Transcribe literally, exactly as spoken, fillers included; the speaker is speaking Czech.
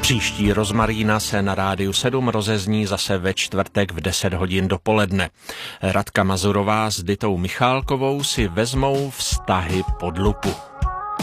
Příští Rozmarína se na Rádiu sedm rozezní zase ve čtvrtek v deset hodin dopoledne. Radka Mazurová s Ditou Michálkovou si vezmou vztahy pod lupu.